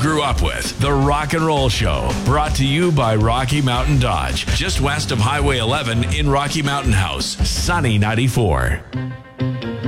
grew up with. The Rock and Roll Show, brought to you by Rocky Mountain Dodge, just west of Highway 11 in Rocky Mountain House, Sunny 94.